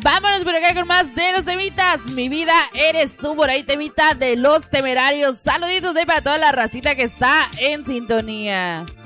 Vámonos por acá con más de los temitas. Mi vida eres tú, por ahí temita de Los Temerarios. Saluditos ahí para toda la racita que está en sintonía.